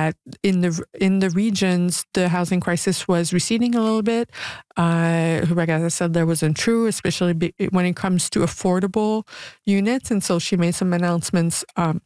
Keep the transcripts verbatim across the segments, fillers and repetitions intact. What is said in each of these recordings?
that in the in the regions, the housing crisis was receding a little bit. Uh, Hubert said that wasn't true, especially be, when it comes to affordable units. And so she made some announcements. Um,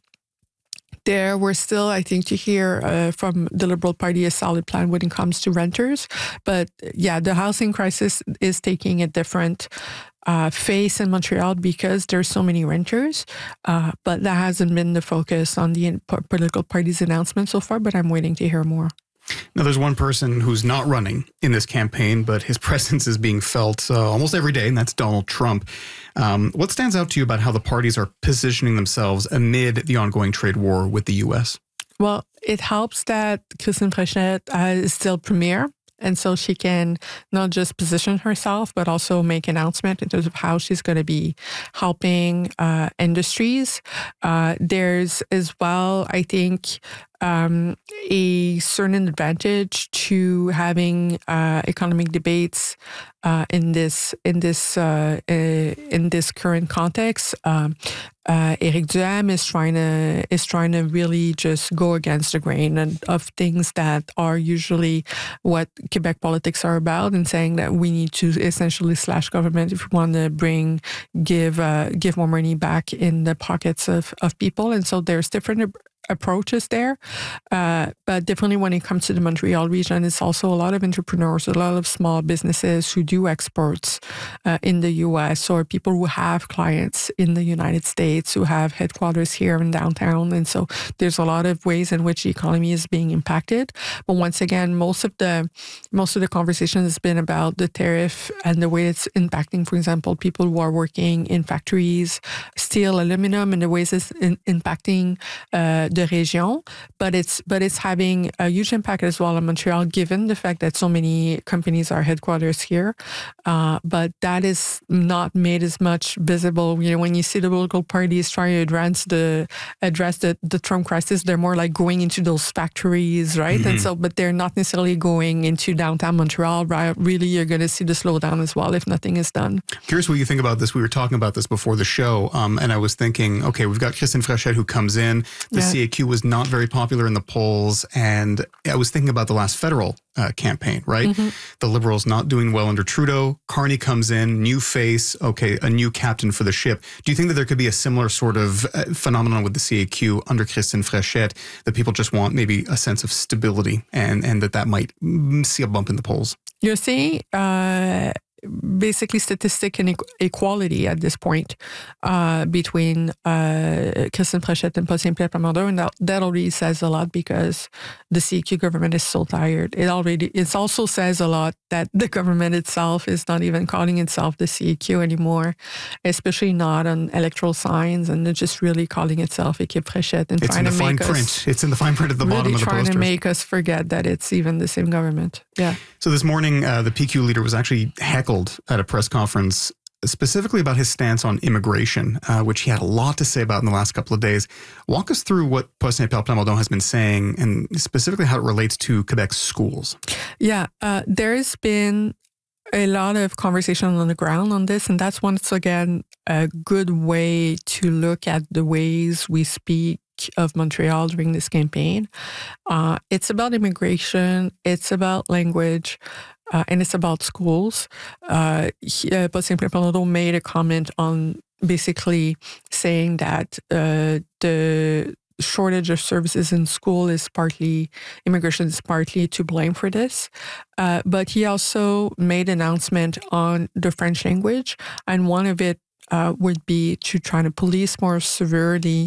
There were still, I think, to hear uh, from the Liberal Party a solid plan when it comes to renters. But yeah, the housing crisis is taking a different uh, face in Montreal because there's so many renters. Uh, but that hasn't been the focus on the political party's announcement so far, but I'm waiting to hear more. Now, there's one person who's not running in this campaign, but his presence is being felt uh, almost every day, and that's Donald Trump. Um, what stands out to you about how the parties are positioning themselves amid the ongoing trade war with the U S? Well, it helps that Christine Fréchette uh, is still premier. And so she can not just position herself, but also make announcement in terms of how she's going to be helping uh, industries. Uh, there's as well, I think, um, a certain advantage to having uh, economic debates uh, in this in this uh, uh, in this current context. Um, uh, Éric Duhaime is trying to is trying to really just go against the grain and of things that are usually what Quebec politics are about, and saying that we need to essentially slash government if we want to bring give uh, give more money back in the pockets of of people. And so there's different approaches there. Uh, but definitely when it comes to the Montreal region, it's also a lot of entrepreneurs, a lot of small businesses who do exports uh, in the U S, or people who have clients in the United States, who have headquarters here in downtown. And so there's a lot of ways in which the economy is being impacted. But once again, most of the most of the conversation has been about the tariff and the way it's impacting, for example, people who are working in factories, steel, aluminum, and the ways it's in, impacting uh, the region, but it's but it's having a huge impact as well in Montreal, given the fact that so many companies are headquarters here. Uh, but that is not made as much visible. You know, when you see the political parties trying to address the address the, the Trump crisis, they're more like going into those factories, right? Mm-hmm. And so, but they're not necessarily going into downtown Montreal. Right? Really, you're going to see the slowdown as well if nothing is done. Curious what you think about this. We were talking about this before the show, um, and I was thinking, okay, we've got Christine Fréchette who comes in. The yeah. C A Q was not very popular in the polls, and I was thinking about the last federal uh, campaign, right? Mm-hmm. The Liberals not doing well under Trudeau. Carney comes in, new face, okay, a new captain for the ship. Do you think that there could be a similar sort of uh, phenomenon with the C A Q under Christine Fréchette, that people just want maybe a sense of stability, and, and that that might see a bump in the polls? You're saying uh, basically statistic and equality at this point uh, between uh, Christine Fréchette and Paul Saint-Pierre Plamondon, and that, that already says a lot because the C A Q government is so tired. It already it also says a lot that the government itself is not even calling itself the C A Q anymore, especially not on electoral signs, and they're just really calling itself Équipe Fréchette and it's trying in the to fine make print. us It's in the fine print at the really bottom of the posters. trying to make us forget that it's even the same government. Yeah. So this morning, uh, the P Q leader was actually heckled at a press conference specifically about his stance on immigration, uh, which he had a lot to say about in the last couple of days. Walk us through what Paul Saint-Pierre Plamondon has been saying, and specifically how it relates to Quebec's schools. Yeah, uh, there's been a lot of conversation on the ground on this, and that's once again a good way to look at the ways we speak of Montreal during this campaign. Uh, it's about immigration, it's about language, uh, and it's about schools. Uh, he, uh, Paul Saint-Pierre Plamondon made a comment on basically saying that uh, the shortage of services in school is partly, immigration is partly to blame for this. Uh, but he also made an announcement on the French language, and one of it uh, would be to try to police more severely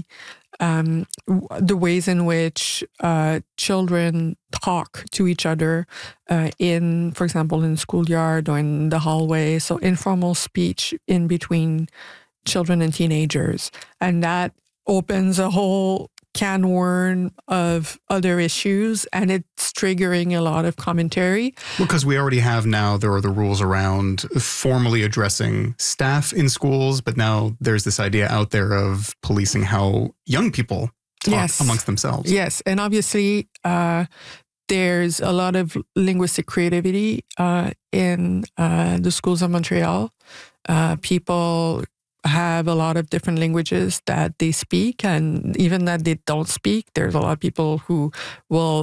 Um, the ways in which uh, children talk to each other uh, in, for example, in the schoolyard or in the hallway. So informal speech in between children and teenagers. And that opens a whole can worm of other issues, and it's triggering a lot of commentary. Because we already have now, there are the rules around formally addressing staff in schools, but now there's this idea out there of policing how young people talk yes. amongst themselves. Yes, and obviously uh, there's a lot of linguistic creativity uh, in uh, the schools of Montreal. Uh, people have a lot of different languages that they speak, and even that they don't speak. There's a lot of people who will